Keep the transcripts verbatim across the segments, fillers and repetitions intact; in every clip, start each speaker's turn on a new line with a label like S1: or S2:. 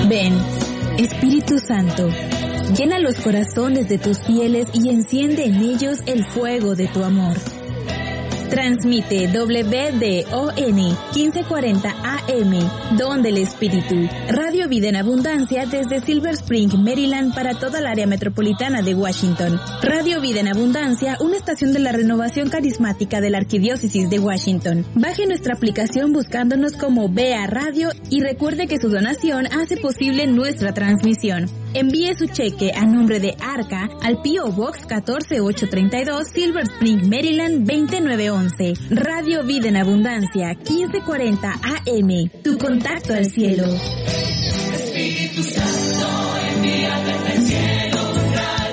S1: Ven, Espíritu Santo, llena los corazones de tus fieles y enciende en ellos el fuego de tu amor. Transmite W D O N quince cuarenta A M, Don del Espíritu, Radio Vida en Abundancia desde Silver Spring, Maryland para toda el área metropolitana de Washington. Radio Vida en Abundancia, una estación de la renovación carismática de la Arquidiócesis de Washington. Baje nuestra aplicación buscándonos como B A Radio y recuerde que su donación hace posible nuestra transmisión. Envíe su cheque a nombre de Arca al P O Box catorce ocho treinta y dos, Silver Spring, Maryland veinte nueve once. Radio Vida en Abundancia, quince cuarenta A M. Tu contacto al cielo.
S2: Espíritu Santo, envía desde el cielo un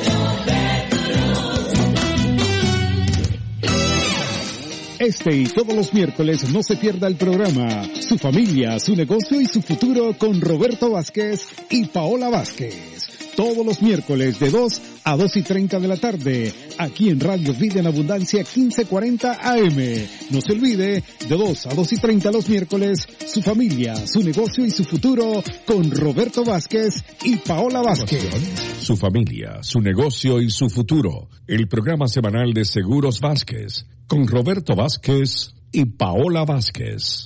S2: rayo de tu luz.
S3: Este y todos los miércoles no se pierda el programa Su familia, su negocio y su futuro con Roberto Vázquez y Paola Vázquez. Todos los miércoles de dos a dos y treinta de la tarde, aquí en Radio Vida en Abundancia quince cuarenta A M. No se olvide, de dos a dos y treinta los miércoles, Su familia, su negocio y su futuro con Roberto Vázquez y Paola Vázquez.
S4: Su familia, su negocio y su futuro. El programa semanal de Seguros Vázquez con Roberto Vázquez y Paola Vázquez.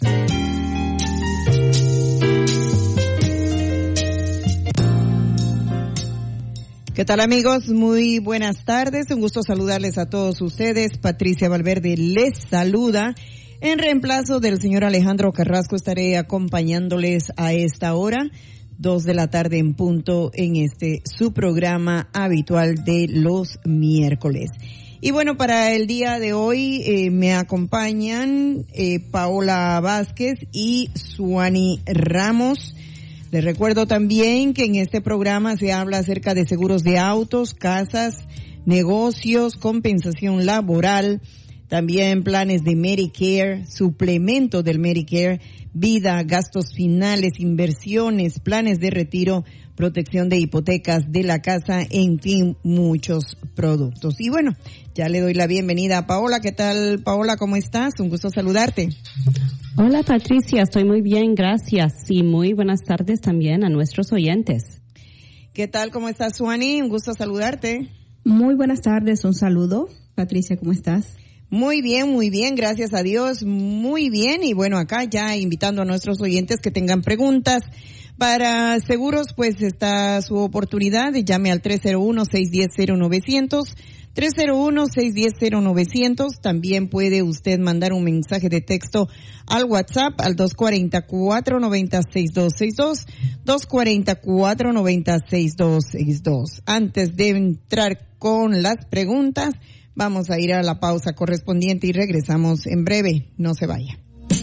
S5: ¿Qué tal, amigos? Muy buenas tardes. Un gusto saludarles a todos ustedes. Patricia Valverde les saluda. En reemplazo del señor Alejandro Carrasco estaré acompañándoles a esta hora, dos de la tarde en punto, en este su programa habitual de los miércoles. Y bueno, para el día de hoy eh, me acompañan eh, Paola Vázquez y Suani Ramos. Les recuerdo también que en este programa se habla acerca de seguros de autos, casas, negocios, compensación laboral, también planes de Medicare, suplemento del Medicare, vida, gastos finales, inversiones, planes de retiro, protección de hipotecas de la casa, en fin, muchos productos. Y bueno, ya le doy la bienvenida a Paola. ¿Qué tal, Paola? ¿Cómo estás? Un gusto saludarte.
S6: Hola, Patricia, estoy muy bien, gracias. Y muy buenas tardes también a nuestros oyentes.
S5: ¿Qué tal? ¿Cómo estás, Suani? Un gusto saludarte.
S7: Muy buenas tardes, un saludo. Patricia, ¿cómo estás?
S5: Muy bien, muy bien, gracias a Dios, muy bien. Y bueno, acá ya invitando a nuestros oyentes que tengan preguntas para seguros, pues está su oportunidad. Llame al tres cero uno, seis uno cero, cero nueve cero cero, tres cero uno, seis uno cero, cero nueve cero cero. También puede usted mandar un mensaje de texto al WhatsApp al dos cuatro cuatro, nueve cero seis dos seis dos, dos cuatro cuatro, nueve cero seis dos seis dos. Antes de entrar con las preguntas, vamos a ir a la pausa correspondiente y regresamos en breve. No se vaya.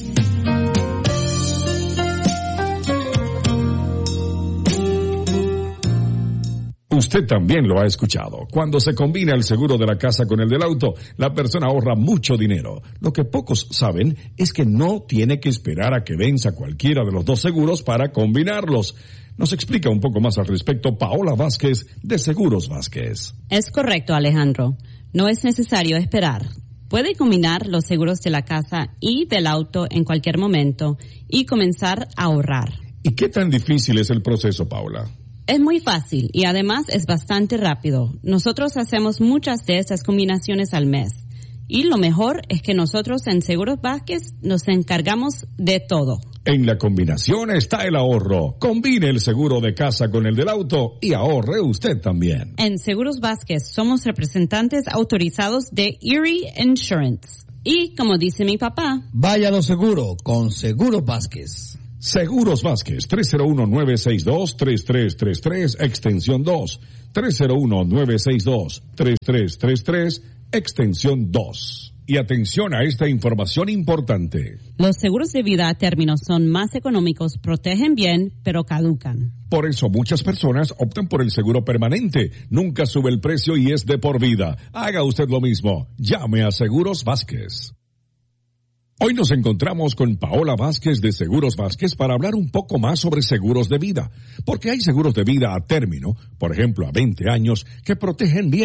S4: Usted también lo ha escuchado. Cuando se combina el seguro de la casa con el del auto, la persona ahorra mucho dinero. Lo que pocos saben es que no tiene que esperar a que venza cualquiera de los dos seguros para combinarlos. Nos explica un poco más al respecto Paola Vázquez de Seguros Vázquez.
S6: Es correcto, Alejandro. No es necesario esperar. Puede combinar los seguros de la casa y del auto en cualquier momento y comenzar a ahorrar.
S4: ¿Y qué tan difícil es el proceso, Paola?
S6: Es muy fácil y además es bastante rápido. Nosotros hacemos muchas de estas combinaciones al mes. Y lo mejor es que nosotros en Seguros Vázquez nos encargamos de todo.
S4: En la combinación está el ahorro. Combine el seguro de casa con el del auto y ahorre usted también.
S6: En Seguros Vázquez somos representantes autorizados de Erie Insurance. Y como dice mi papá,
S8: vaya lo seguro con Seguros Vázquez.
S4: Seguros Vázquez, tres cero uno, nueve seis dos, tres tres tres tres, extensión dos. tres cero uno, nueve seis dos, tres tres tres tres, extensión dos. Y atención a esta información importante.
S6: Los seguros de vida a término son más económicos, protegen bien, pero caducan.
S4: Por eso muchas personas optan por el seguro permanente. Nunca sube el precio y es de por vida. Haga usted lo mismo. Llame a Seguros Vázquez. Hoy nos encontramos con Paola Vázquez de Seguros Vázquez para hablar un poco más sobre seguros de vida. Porque hay seguros de vida a término, por ejemplo a veinte años, que protegen bien,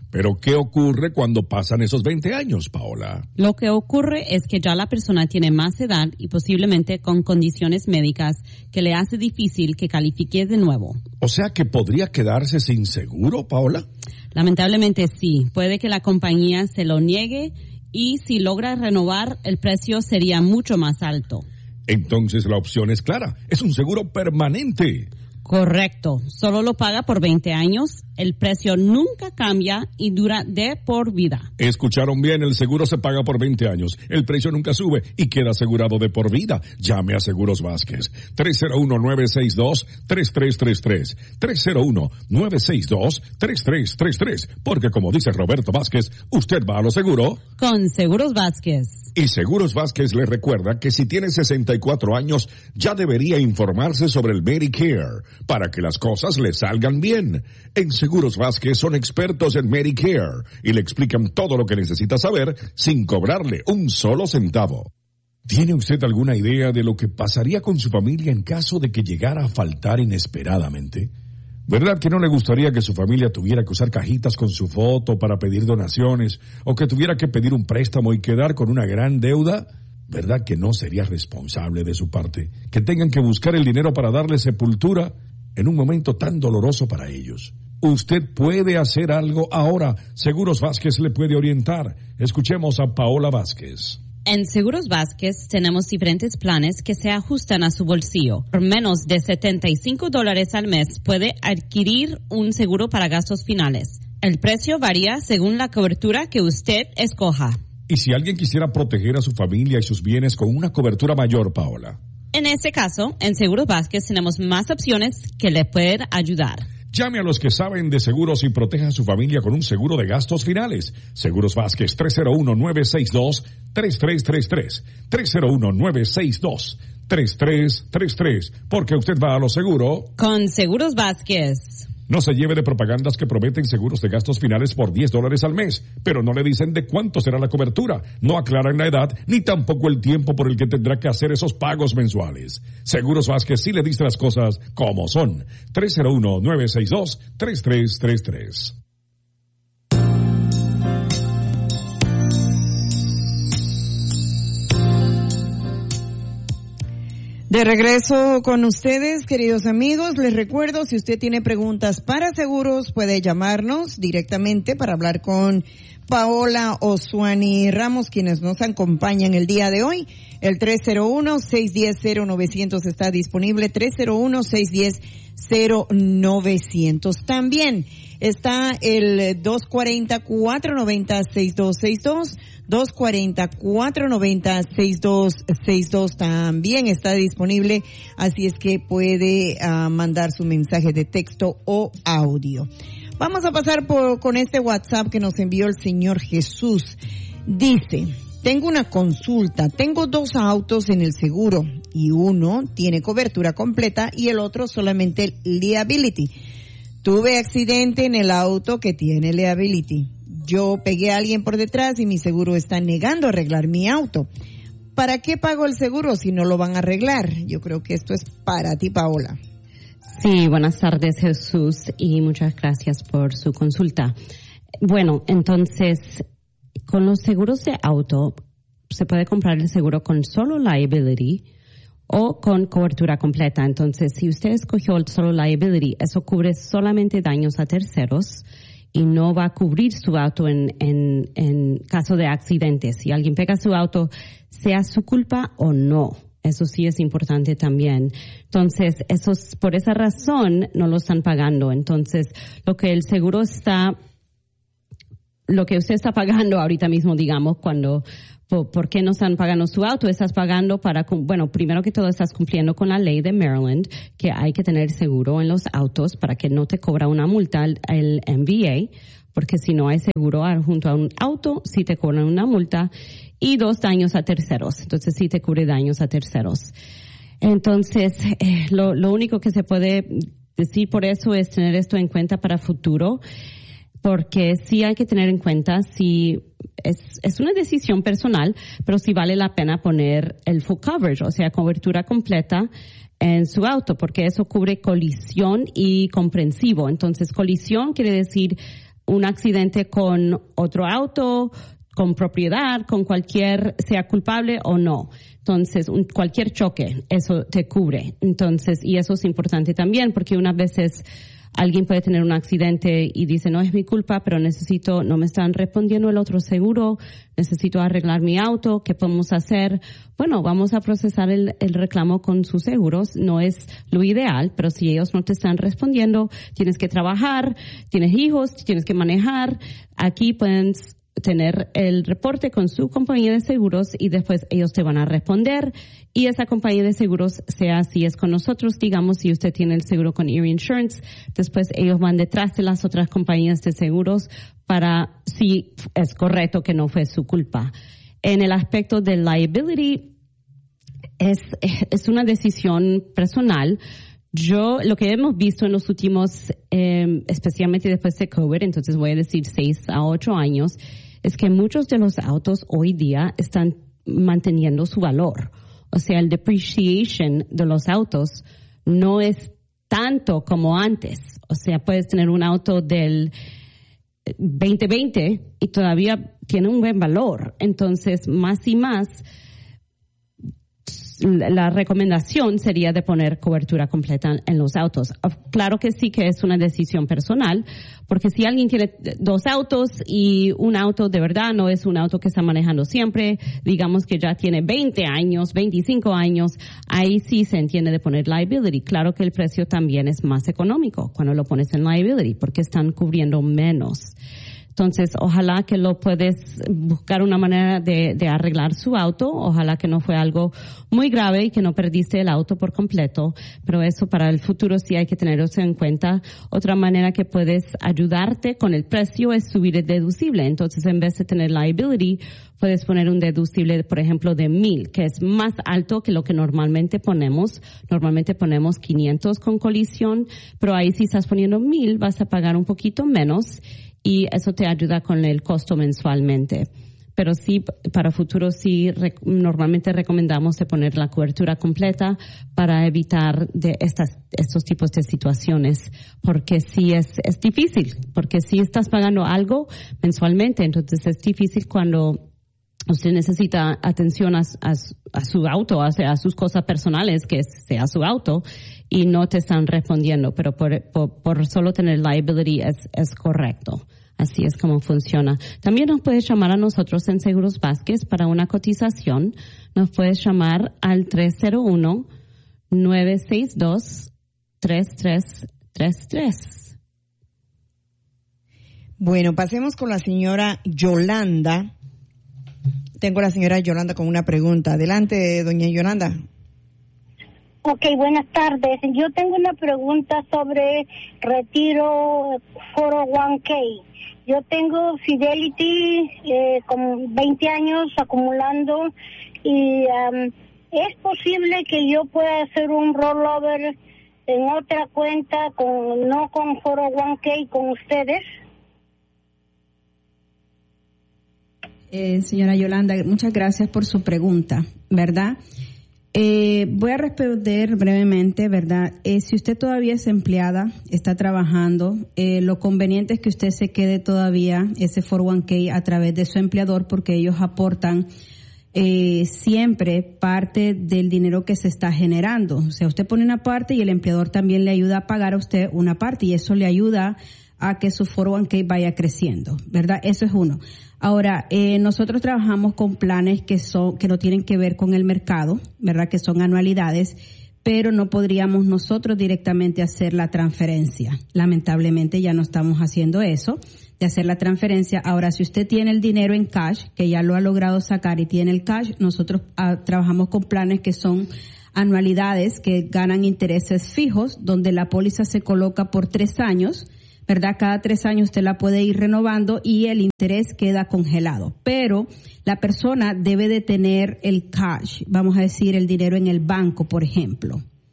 S4: Pero ¿qué ocurre cuando pasan esos veinte años, Paola?
S6: Lo que ocurre es que ya la persona tiene más edad y posiblemente con condiciones médicas que le hace difícil que califique de nuevo.
S4: O sea que podría quedarse sin seguro, Paola.
S6: Lamentablemente sí. Puede que la compañía se lo niegue y si logra renovar, el precio sería mucho más alto.
S4: Entonces la opción es clara. Es un seguro permanente.
S6: Correcto. Solo lo paga por veinte años. El precio nunca cambia y dura de por vida.
S4: Escucharon bien, el seguro se paga por veinte años. El precio nunca sube y queda asegurado de por vida. Llame a Seguros Vázquez. tres cero uno, nueve seis dos, tres tres tres tres. tres cero uno, nueve seis dos, tres tres tres tres. Porque como dice Roberto Vázquez, usted va a lo seguro.
S6: Con Seguros Vázquez.
S4: Y Seguros Vázquez le recuerda que si tiene sesenta y cuatro años, ya debería informarse sobre el Medicare, para que las cosas le salgan bien. En Seguros Vázquez son expertos en Medicare y le explican todo lo que necesita saber sin cobrarle un solo centavo. ¿Tiene usted alguna idea de lo que pasaría con su familia en caso de que llegara a faltar inesperadamente? ¿Verdad que no le gustaría que su familia tuviera que usar cajitas con su foto para pedir donaciones o que tuviera que pedir un préstamo y quedar con una gran deuda? ¿Verdad que no sería responsable de su parte que tengan que buscar el dinero para darle sepultura en un momento tan doloroso para ellos? Usted puede hacer algo ahora. Seguros Vázquez le puede orientar. Escuchemos a Paola Vázquez.
S6: En Seguros Vázquez tenemos diferentes planes que se ajustan a su bolsillo. Por menos de setenta y cinco dólares al mes puede adquirir un seguro para gastos finales. El precio varía según la cobertura que usted escoja.
S4: ¿Y si alguien quisiera proteger a su familia y sus bienes con una cobertura mayor, Paola?
S6: En este caso, en Seguros Vázquez tenemos más opciones que le pueden ayudar.
S4: Llame a los que saben de seguros y proteja a su familia con un seguro de gastos finales. Seguros Vázquez, tres cero uno, nueve seis dos, tres tres tres tres. tres cero uno, nueve seis dos, tres tres tres tres. Porque usted va a lo seguro.
S6: Con Seguros Vázquez.
S4: No se lleve de propagandas que prometen seguros de gastos finales por diez dólares al mes, pero no le dicen de cuánto será la cobertura. No aclaran la edad, ni tampoco el tiempo por el que tendrá que hacer esos pagos mensuales. Seguros Vázquez sí le dice las cosas como son. tres cero uno, nueve seis dos, tres tres tres tres.
S5: De regreso con ustedes, queridos amigos, les recuerdo, si usted tiene preguntas para seguros, puede llamarnos directamente para hablar con Paola o Suani Ramos, quienes nos acompañan el día de hoy. El tres cero uno, seis uno cero, cero nueve cero cero está disponible, tres cero uno, seis uno cero, cero nueve cero cero. También está el dos cuatro cero, cuatro nueve cero, seis dos seis dos, dos cuatro cero, cuatro nueve cero, seis dos seis dos también está disponible, así es que puede uh, mandar su mensaje de texto o audio. Vamos a pasar por con este WhatsApp que nos envió el señor Jesús. Dice: tengo una consulta, tengo dos autos en el seguro y uno tiene cobertura completa y el otro solamente liability. Tuve accidente en el auto que tiene liability. Yo pegué a alguien por detrás y mi seguro está negando arreglar mi auto. ¿Para qué pago el seguro si no lo van a arreglar? Yo creo que esto es para ti, Paola.
S6: Sí, buenas tardes, Jesús, y muchas gracias por su consulta. Bueno, entonces, con los seguros de auto, se puede comprar el seguro con solo liability o con cobertura completa. Entonces, si usted escogió el solo liability, eso cubre solamente daños a terceros y no va a cubrir su auto en, en, en caso de accidentes. Si alguien pega su auto, sea su culpa o no. Eso sí es importante también. Entonces, esos, por esa razón no lo están pagando. Entonces, lo que el seguro está, lo que usted está pagando ahorita mismo, digamos, cuando, por, ¿por qué no están pagando su auto? Estás pagando para, bueno, primero que todo estás cumpliendo con la ley de Maryland, que hay que tener seguro en los autos para que no te cobra una multa el, el M V A, porque si no hay seguro junto a un auto, sí te cobran una multa. Y dos, daños a terceros. Entonces sí te cubre daños a terceros. Entonces, eh, lo, lo único que se puede decir por eso es tener esto en cuenta para futuro, porque sí hay que tener en cuenta si es, es una decisión personal, pero si vale la pena poner el full coverage, o sea, cobertura completa en su auto, porque eso cubre colisión y comprensivo. Entonces, colisión quiere decir un accidente con otro auto, con propiedad, con cualquier, sea culpable o no. Entonces, un, cualquier choque, eso te cubre. Entonces, y eso es importante también, porque unas veces alguien puede tener un accidente y dice, no es mi culpa, pero necesito, no me están respondiendo el otro seguro, necesito arreglar mi auto, ¿qué podemos hacer? Bueno, vamos a procesar el, el reclamo con sus seguros, no es lo ideal, pero si ellos no te están respondiendo, tienes que trabajar, tienes hijos, tienes que manejar, aquí pueden tener el reporte con su compañía de seguros y después ellos te van a responder y esa compañía de seguros, sea si es con nosotros, digamos, si usted tiene el seguro con Erie Insurance, después ellos van detrás de las otras compañías de seguros para si es correcto que no fue su culpa. En el aspecto de liability, es, es una decisión personal. Yo, lo que hemos visto en los últimos, eh, especialmente después de COVID, entonces voy a decir seis a ocho años, es que muchos de los autos hoy día están manteniendo su valor. O sea, el depreciation de los autos no es tanto como antes. O sea, puedes tener un auto del veinte veinte y todavía tiene un buen valor. Entonces, más y más, la recomendación sería de poner cobertura completa en los autos. Claro que sí que es una decisión personal, porque si alguien tiene dos autos y un auto de verdad no es un auto que está manejando siempre, digamos que ya tiene veinte años, veinticinco años, ahí sí se entiende de poner liability. Claro que el precio también es más económico cuando lo pones en liability, porque están cubriendo menos. Entonces, ojalá que lo puedes buscar una manera de, de arreglar su auto. Ojalá que no fue algo muy grave y que no perdiste el auto por completo. Pero eso para el futuro sí hay que tenerlo en cuenta. Otra manera que puedes ayudarte con el precio es subir el deducible. Entonces, en vez de tener liability, puedes poner un deducible, por ejemplo, de mil, que es más alto que lo que normalmente ponemos. Normalmente ponemos quinientos con colisión, pero ahí si estás poniendo mil, vas a pagar un poquito menos. Y eso te ayuda con el costo mensualmente. Pero sí, para futuro sí, rec- normalmente recomendamos de poner la cobertura completa para evitar de estas, estos tipos de situaciones. Porque sí es, es difícil, porque si estás pagando algo mensualmente, entonces es difícil cuando usted necesita atención a, a, a su auto, a, a sus cosas personales, que sea su auto, y no te están respondiendo, pero por, por, por solo tener liability es, es correcto. Así es como funciona. También nos puedes llamar a nosotros en Seguros Vázquez para una cotización. Nos puedes llamar al tres cero uno, nueve seis dos, tres tres tres tres.
S5: Bueno, pasemos con la señora Yolanda. Tengo a la señora Yolanda con una pregunta. Adelante, doña Yolanda.
S9: Ok, buenas tardes. Yo tengo una pregunta sobre retiro cuatro oh uno k. Yo tengo Fidelity eh, con veinte años acumulando y um, ¿es posible que yo pueda hacer un rollover en otra cuenta, con no con cuatro oh uno k, con ustedes?
S7: Eh, señora Yolanda, muchas gracias por su pregunta, ¿verdad? Eh, voy a responder brevemente, ¿verdad? Eh, si usted todavía es empleada, está trabajando, eh, lo conveniente es que usted se quede todavía ese cuatro oh uno k a través de su empleador, porque ellos aportan eh, siempre parte del dinero que se está generando. O sea, usted pone una parte y el empleador también le ayuda a pagar a usted una parte, y eso le ayuda a que su cuatro oh uno k vaya creciendo, ¿verdad? Eso es uno. Ahora, eh, nosotros trabajamos con planes que son, que no tienen que ver con el mercado, ¿verdad? Que son anualidades, pero no podríamos nosotros directamente hacer la transferencia. Lamentablemente ya no estamos haciendo eso, de hacer la transferencia. Ahora, si usted tiene el dinero en cash, que ya lo ha logrado sacar y tiene el cash, nosotros ah, trabajamos con planes que son anualidades, que ganan intereses fijos, donde la póliza se coloca por tres años, ¿verdad? Cada tres años usted la puede ir renovando y el interés queda congelado. Pero la persona debe de tener el cash, vamos a decir, el dinero en el banco, por ejemplo.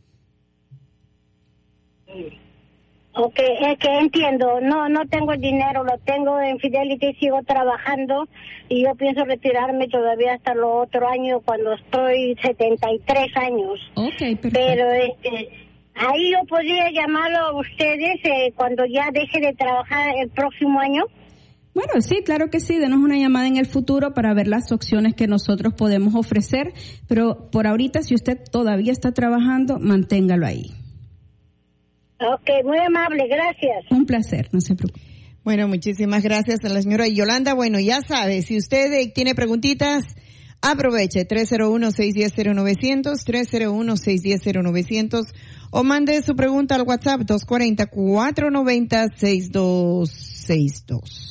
S9: Ok, es que entiendo. No, no tengo el dinero, lo tengo en Fidelity, sigo trabajando y yo pienso retirarme todavía hasta los otro año cuando estoy setenta y tres años.
S7: Ok, perfecto.
S9: Pero este... Ahí yo podría llamarlo a ustedes eh, cuando ya deje de trabajar el próximo año.
S7: Bueno, sí, claro que sí, denos una llamada en el futuro para ver las opciones que nosotros podemos ofrecer, pero por ahorita, si usted todavía está trabajando, manténgalo ahí.
S9: Ok, muy amable, gracias.
S7: Un placer, no se preocupe.
S5: Bueno, muchísimas gracias a la señora Yolanda. Bueno, ya sabe, si usted eh, tiene preguntitas, aproveche tres cero uno, seis uno cero, cero nueve cero cero, tres cero uno, seis uno cero, cero nueve cero cero o mande su pregunta al WhatsApp dos cuatro cero, cuatro nueve cero, seis dos seis dos.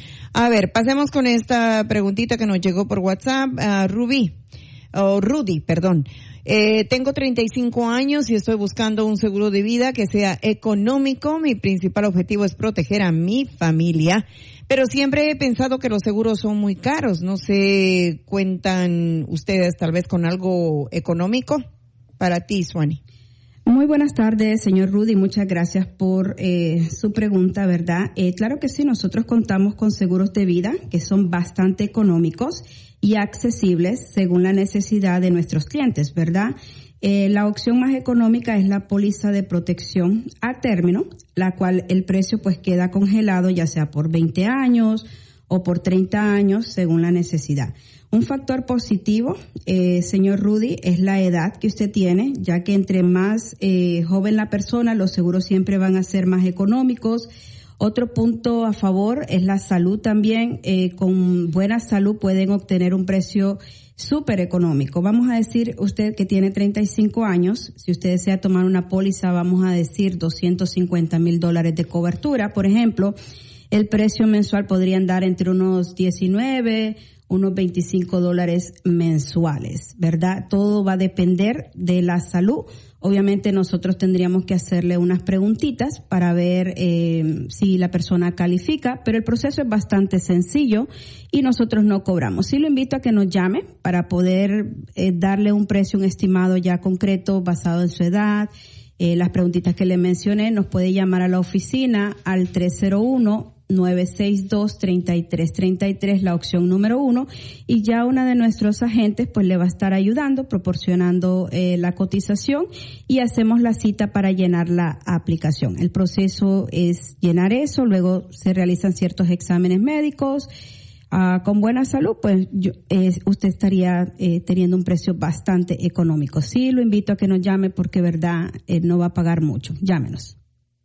S5: A ver, pasemos con esta preguntita que nos llegó por WhatsApp. Uh, Rubí, o oh, Rudy, perdón. Eh, tengo treinta y cinco años y estoy buscando un seguro de vida que sea económico. Mi principal objetivo es proteger a mi familia, pero siempre he pensado que los seguros son muy caros. No sé, ¿cuentan ustedes tal vez con algo económico? Para ti, Suani.
S7: Muy buenas tardes, señor Rudy. Muchas gracias por eh, su pregunta, ¿verdad? Eh, claro que sí, nosotros contamos con seguros de vida que son bastante económicos y accesibles según la necesidad de nuestros clientes, ¿verdad? Eh, la opción más económica es la póliza de protección a término, la cual el precio pues queda congelado ya sea por veinte años o por treinta años según la necesidad. Un factor positivo, eh, señor Rudy, es la edad que usted tiene, ya que entre más eh, joven la persona, los seguros siempre van a ser más económicos. Otro punto a favor es la salud también. Eh, con buena salud pueden obtener un precio súper económico. Vamos a decir, usted que tiene treinta y cinco años, si usted desea tomar una póliza, vamos a decir doscientos cincuenta mil dólares de cobertura, por ejemplo, el precio mensual podría andar entre unos diecinueve, unos veinticinco dólares mensuales, ¿verdad? Todo va a depender de la salud. Obviamente nosotros tendríamos que hacerle unas preguntitas para ver eh, si la persona califica, pero el proceso es bastante sencillo y nosotros no cobramos. Sí lo invito a que nos llame para poder eh, darle un precio, un estimado ya concreto basado en su edad. Eh, las preguntitas que le mencioné, nos puede llamar a la oficina al tres cero uno, nueve seis dos, tres tres tres tres, la opción número uno, y ya una de nuestros agentes pues le va a estar ayudando, proporcionando eh, la cotización y hacemos la cita para llenar la aplicación. El proceso es llenar eso, luego se realizan ciertos exámenes médicos. Uh, con buena salud, pues yo, eh, usted estaría eh, teniendo un precio bastante económico. Sí, lo invito a que nos llame porque, verdad, eh, no va a pagar mucho. Llámenos.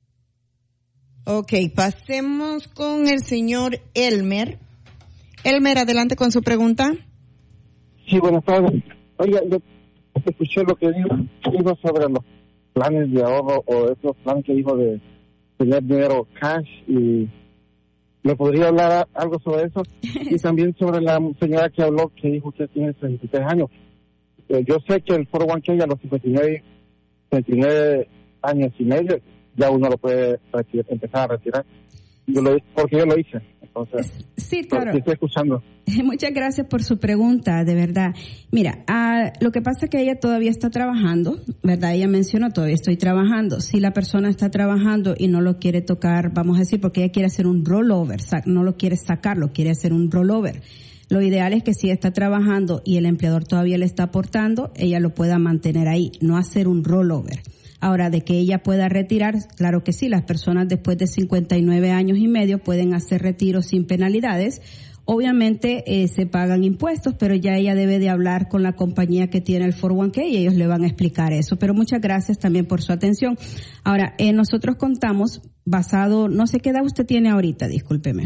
S5: Ok, pasemos con el señor Elmer. Elmer, adelante con su pregunta.
S10: Sí, buenas tardes. Oiga, yo escuché lo que dijo, dijo sobre los planes de ahorro o esos planes que dijo de tener dinero cash, y ¿me podría hablar algo sobre eso? Y también sobre la señora que habló, que dijo que tiene treinta y tres años. Eh, yo sé que el cuatro uno K a los cincuenta y nueve, cincuenta y nueve años y medio ya uno lo puede retirar, empezar a retirar. Yo lo, porque yo lo hice. Entonces,
S7: sí, claro.
S10: Estoy escuchando.
S7: Muchas gracias por su pregunta, de verdad. Mira, uh, lo que pasa es que ella todavía está trabajando, ¿verdad? Ella mencionó, todavía estoy trabajando. Si la persona está trabajando y no lo quiere tocar, vamos a decir, porque ella quiere hacer un rollover, no lo quiere sacarlo, quiere hacer un rollover. Lo ideal es que si está trabajando y el empleador todavía le está aportando, ella lo pueda mantener ahí, no hacer un rollover. Ahora, de que ella pueda retirar, claro que sí, las personas después de cincuenta y nueve años y medio pueden hacer retiros sin penalidades. Obviamente eh, se pagan impuestos, pero ya ella debe de hablar con la compañía que tiene el cuatro uno K y ellos le van a explicar eso. Pero muchas gracias también por su atención. Ahora, eh, nosotros contamos basado, no sé qué edad usted tiene ahorita, discúlpeme.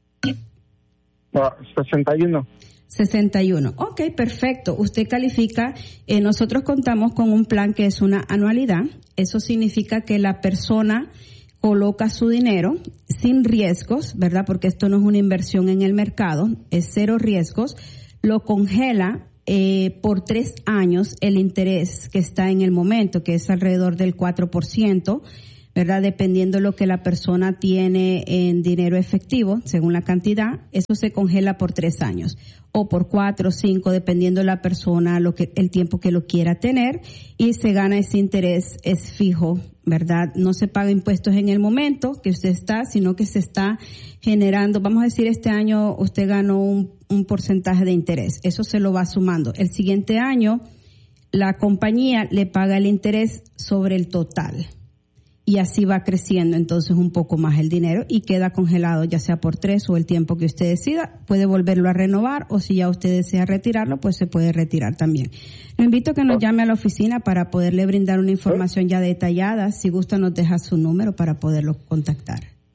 S10: Uh, sesenta y uno.
S7: sesenta y uno. Ok, perfecto. Usted califica. Eh, nosotros contamos con un plan que es una anualidad. Eso significa que la persona coloca su dinero sin riesgos, ¿verdad? Porque esto no es una inversión en el mercado, es cero riesgos. Lo congela eh, por tres años el interés que está en el momento, que es alrededor del cuatro por ciento. ¿Verdad? Dependiendo de lo que la persona tiene en dinero efectivo, según la cantidad, eso se congela por tres años o por cuatro o cinco, dependiendo de la persona, lo que, el tiempo que lo quiera tener, y se gana ese interés, es fijo, ¿verdad? No se paga impuestos en el momento que usted está, sino que se está generando, vamos a decir, este año usted ganó un, un porcentaje de interés, eso se lo va sumando. El siguiente año, la compañía le paga el interés sobre el total. Y así va creciendo entonces un poco más el dinero y queda congelado, ya sea por tres o el tiempo que usted decida. Puede volverlo a renovar, o si ya usted desea retirarlo, pues se puede retirar también. Lo invito a que nos llame a la oficina para poderle brindar una información ya detallada. Si gusta, nos deja su número para poderlo contactar.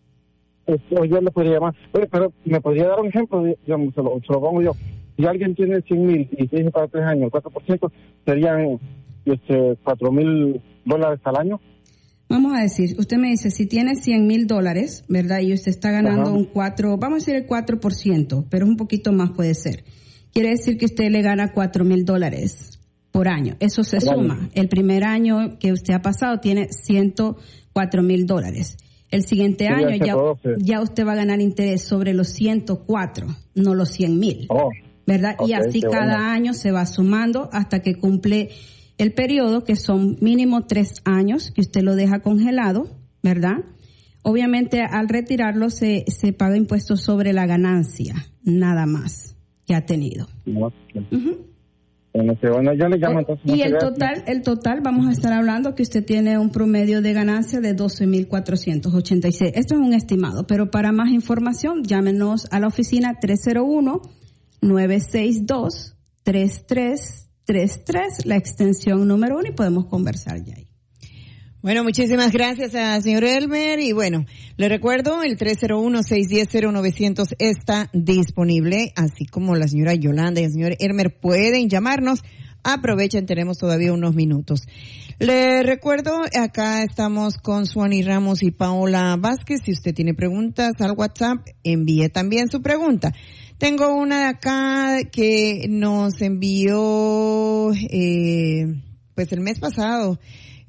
S10: Esto, yo le podría llamar. Oye, pero me podría dar un ejemplo, digamos, se lo, se lo pongo yo. Si alguien tiene cien mil y tiene para tres años, el cuatro por ciento serían este, cuatro mil dólares al año.
S7: Vamos a decir, usted me dice, si tiene cien mil dólares, ¿verdad? Y usted está ganando Ajá. un cuatro, vamos a decir el cuatro por ciento, pero un poquito más puede ser. Quiere decir que usted le gana cuatro mil dólares por año. Eso se Vale. suma. El primer año que usted ha pasado tiene ciento cuatro mil dólares. El siguiente año ya, ya usted va a ganar interés sobre los ciento cuatro, no los cien mil. Oh. ¿Verdad? Okay, y así cada bueno. año se va sumando hasta que cumple el periodo, que son mínimo tres años, que usted lo deja congelado, ¿verdad? Obviamente, al retirarlo se, se paga impuestos sobre la ganancia, nada más, que ha tenido. Okay. Uh-huh. Bueno, bueno, yo le llamo entonces. Y el gracias. total, el total, vamos a estar hablando que usted tiene un promedio de ganancia de doce mil cuatrocientos ochenta y seis. Esto es un estimado, pero para más información, llámenos a la oficina tres cero uno, nueve seis dos, tres tres tres tres, la extensión número uno, y podemos conversar ya ahí.
S5: Bueno, muchísimas gracias a señor Elmer, y bueno, le recuerdo, el tres cero uno, seis uno cero, cero nueve cero cero está disponible, así como la señora Yolanda y el señor Elmer pueden llamarnos. Aprovechen, tenemos todavía unos minutos. Le recuerdo, acá estamos con Suani Ramos y Paola Vázquez. Si usted tiene preguntas al WhatsApp, envíe también su pregunta. Tengo una de acá que nos envió, eh, pues el mes pasado,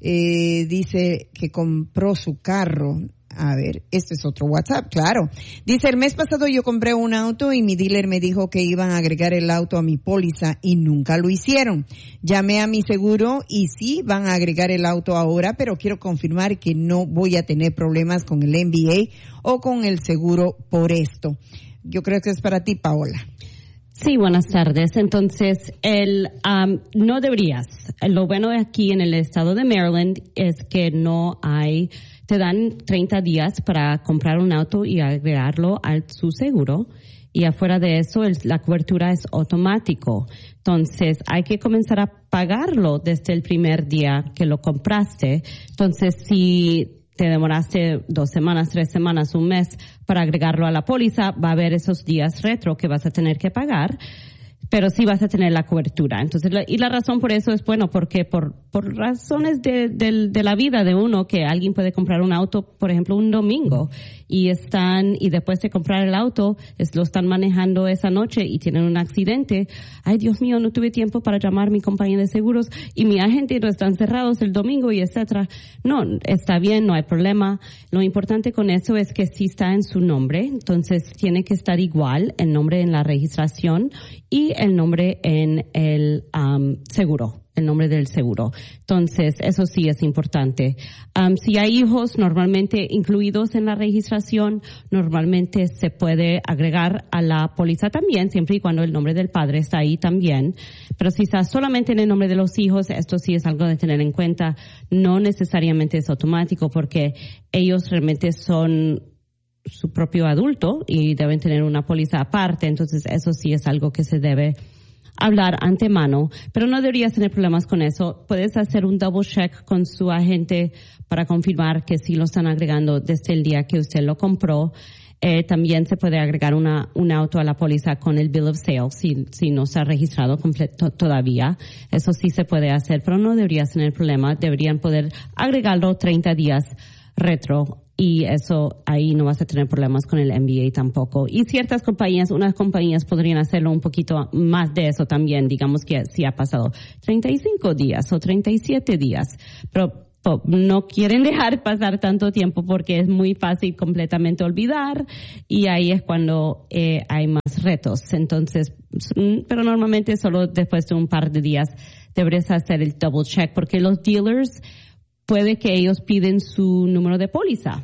S5: eh, dice que compró su carro. A ver, este es otro WhatsApp, claro. Dice, el mes pasado yo compré un auto y mi dealer me dijo que iban a agregar el auto a mi póliza y nunca lo hicieron. Llamé a mi seguro y sí van a agregar el auto ahora, pero quiero confirmar que no voy a tener problemas con el M B A o con el seguro por esto. Yo creo que es para ti, Paola.
S6: Sí, buenas tardes. Entonces, el um, no deberías. Lo bueno aquí en el estado de Maryland es que no hay, te dan treinta días para comprar un auto y agregarlo a su seguro. Y afuera de eso, el, la cobertura es automático. Entonces, hay que comenzar a pagarlo desde el primer día que lo compraste. Entonces, si te demoraste dos semanas, tres semanas, un mes para agregarlo a la póliza, va a haber esos días retro que vas a tener que pagar, pero sí vas a tener la cobertura. Entonces, la, y la razón por eso es, bueno, porque por, por razones de, de, de la vida de uno, que alguien puede comprar un auto, por ejemplo, un domingo, y están, y después de comprar el auto, es, lo están manejando esa noche y tienen un accidente. Ay, Dios mío, no tuve tiempo para llamar a mi compañía de seguros y mi agente no están cerrados el domingo y etcétera. No, está bien, no hay problema. Lo importante con eso es que sí está en su nombre, entonces tiene que estar igual el nombre en la registración y el nombre en el um, seguro, el nombre del seguro. Entonces, eso sí es importante. Um, si hay hijos normalmente incluidos en la registración, normalmente se puede agregar a la póliza también, siempre y cuando el nombre del padre está ahí también. Pero si está solamente en el nombre de los hijos, esto sí es algo de tener en cuenta. No necesariamente es automático porque ellos realmente son su propio adulto y deben tener una póliza aparte, entonces eso sí es algo que se debe hablar antemano, pero no deberías tener problemas con eso. Puedes hacer un double check con su agente para confirmar que sí lo están agregando desde el día que usted lo compró. Eh, también se puede agregar una, un auto a la póliza con el bill of sale si, si no se ha registrado completo todavía. Eso sí se puede hacer, pero no deberías tener problemas. Deberían poder agregarlo treinta días retro. Y eso, ahí no vas a tener problemas con el M B A tampoco. Y ciertas compañías, unas compañías podrían hacerlo un poquito más de eso también. Digamos que si ha pasado treinta y cinco días o treinta y siete días. Pero no quieren dejar pasar tanto tiempo porque es muy fácil completamente olvidar. Y ahí es cuando eh, hay más retos. Entonces, pero normalmente solo después de un par de días deberías hacer el double check porque los dealers puede que ellos piden su número de póliza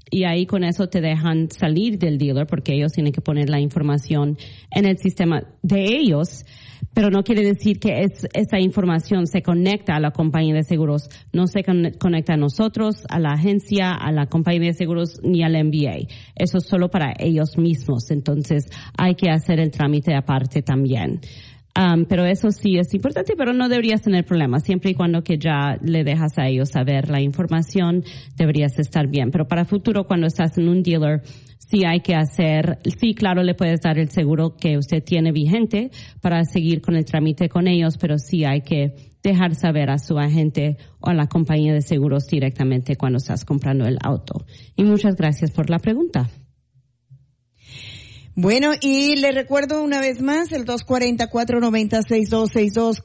S6: y ahí con eso te dejan salir del dealer porque ellos tienen que poner la información en el sistema de ellos, pero no quiere decir que es, esa información se conecta a la compañía de seguros, no se con, conecta a nosotros, a la agencia, a la compañía de seguros ni al M B A. Eso es solo para ellos mismos, entonces hay que hacer el trámite aparte también. Um, pero eso sí es importante, pero no deberías tener problemas. Siempre y cuando que ya le dejas a ellos saber la información, deberías estar bien. Pero para futuro, cuando estás en un dealer, sí hay que hacer, sí, claro, le puedes dar el seguro que usted tiene vigente para seguir con el trámite con ellos, pero sí hay que dejar saber a su agente o a la compañía de seguros directamente cuando estás comprando el auto. Y muchas gracias por la pregunta.
S5: Bueno, y le recuerdo una vez más el dos cuatro cuatro, nueve seis dos seis dos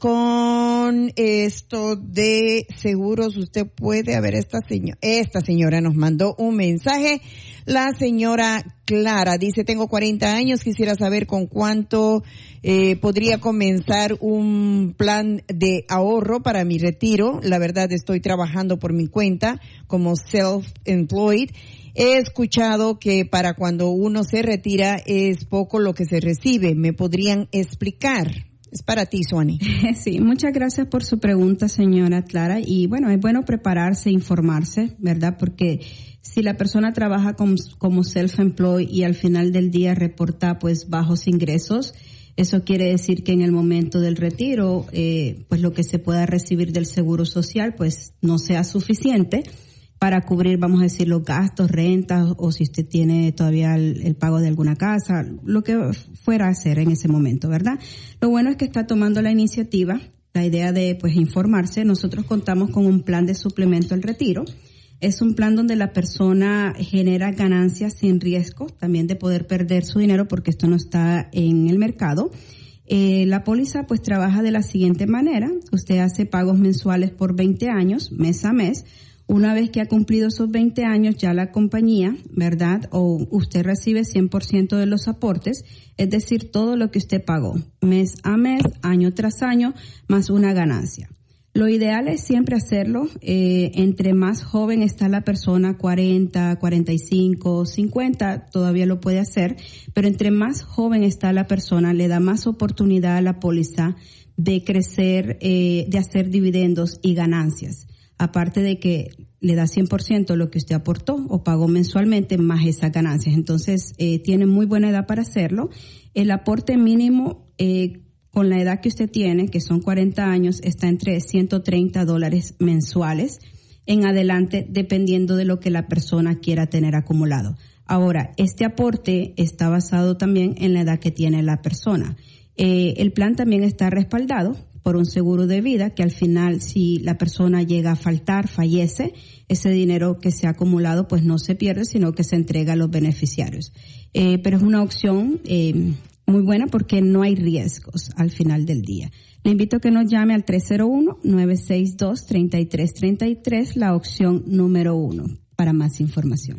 S5: con esto de seguros. Usted puede, a ver, esta señora, esta señora nos mandó un mensaje. La señora Clara dice, tengo cuarenta años, quisiera saber con cuánto eh, podría comenzar un plan de ahorro para mi retiro. La verdad, estoy trabajando por mi cuenta como self-employed. He escuchado que para cuando uno se retira es poco lo que se recibe. ¿Me podrían explicar? Es para ti, Suani.
S7: Sí, muchas gracias por su pregunta, señora Clara. Y bueno, es bueno prepararse, informarse, ¿verdad? Porque si la persona trabaja como, como self-employed y al final del día reporta pues bajos ingresos, eso quiere decir que en el momento del retiro, eh, pues lo que se pueda recibir del seguro social pues no sea suficiente para cubrir, vamos a decir, los gastos, rentas, o si usted tiene todavía el, el pago de alguna casa, lo que fuera a hacer en ese momento, ¿verdad? Lo bueno es que está tomando la iniciativa, la idea de, pues, informarse. Nosotros contamos con un plan de suplemento al retiro. Es un plan donde la persona genera ganancias sin riesgo, también de poder perder su dinero, porque esto no está en el mercado. Eh, la póliza, pues, trabaja de la siguiente manera. Usted hace pagos mensuales por veinte años, mes a mes. Una vez que ha cumplido esos veinte años, ya la compañía, ¿verdad? O usted recibe cien por ciento de los aportes, es decir, todo lo que usted pagó, mes a mes, año tras año, más una ganancia. Lo ideal es siempre hacerlo, eh, entre más joven está la persona, cuarenta, cuarenta y cinco, cincuenta, todavía lo puede hacer, pero entre más joven está la persona, le da más oportunidad a la póliza de crecer, eh, de hacer dividendos y ganancias. Aparte de que le da cien por ciento lo que usted aportó o pagó mensualmente más esas ganancias. Entonces, eh, tiene muy buena edad para hacerlo. El aporte mínimo eh, con la edad que usted tiene, que son cuarenta años, está entre ciento treinta dólares mensuales en adelante, dependiendo de lo que la persona quiera tener acumulado. Ahora, este aporte está basado también en la edad que tiene la persona. Eh, el plan también está respaldado por un seguro de vida que al final, si la persona llega a faltar, fallece, ese dinero que se ha acumulado pues no se pierde, sino que se entrega a los beneficiarios. Eh, pero es una opción eh, muy buena porque no hay riesgos al final del día. Le invito a que nos llame al tres cero uno, nueve seis dos, tres tres tres tres, la opción número uno, para más información.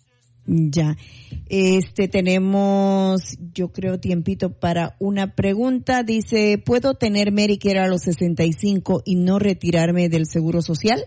S5: Ya, este tenemos, yo creo, tiempito para una pregunta. Dice, ¿puedo tener Medicare a los sesenta y cinco y no retirarme del Seguro Social?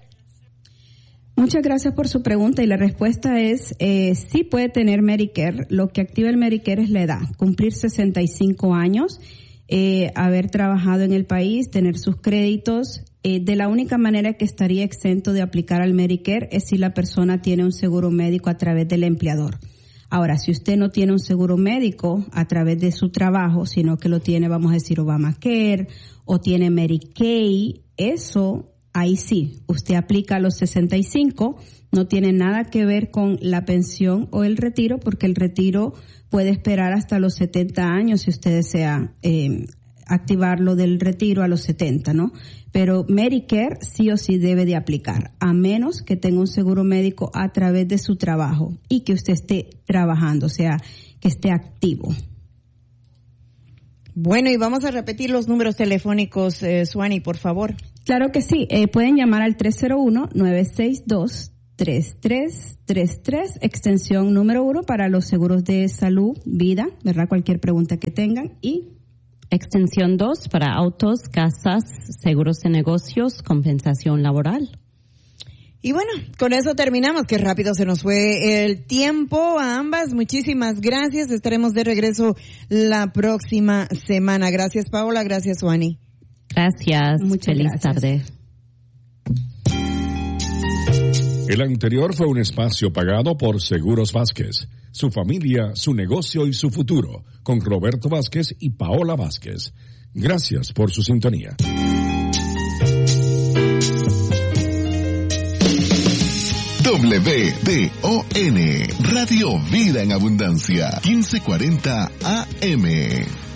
S7: Muchas gracias por su pregunta y la respuesta es, eh, sí puede tener Medicare. Lo que activa el Medicare es la edad, cumplir sesenta y cinco años, eh, haber trabajado en el país, tener sus créditos. Eh, de la única manera que estaría exento de aplicar al Medicare es si la persona tiene un seguro médico a través del empleador. Ahora, si usted no tiene un seguro médico a través de su trabajo, sino que lo tiene, vamos a decir, Obamacare o tiene Medicaid, eso, ahí sí, usted aplica a los sesenta y cinco, no tiene nada que ver con la pensión o el retiro, porque el retiro puede esperar hasta los setenta años si usted desea eh, activarlo del retiro a los setenta, ¿no? Pero Medicare sí o sí debe de aplicar, a menos que tenga un seguro médico a través de su trabajo y que usted esté trabajando, o sea, que esté activo.
S5: Bueno, y vamos a repetir los números telefónicos, eh, Suani, por favor.
S7: Claro que sí, eh, pueden llamar al tres cero uno, nueve seis dos, tres tres tres tres, extensión número uno para los seguros de salud, vida, ¿verdad? Cualquier pregunta que tengan, y
S6: extensión dos para autos, casas, seguros de negocios, compensación laboral.
S5: Y bueno, con eso terminamos. Qué rápido se nos fue el tiempo a ambas. Muchísimas gracias. Estaremos de regreso la próxima semana. Gracias, Paola. Gracias, Wani.
S6: Gracias.
S7: Muchas
S6: Feliz
S7: gracias.
S6: tarde.
S4: El anterior fue un espacio pagado por Seguros Vázquez. Su familia, su negocio y su futuro. Con Roberto Vázquez y Paola Vázquez. Gracias por su sintonía.
S11: W D O N, Radio Vida en Abundancia, quince cuarenta A M.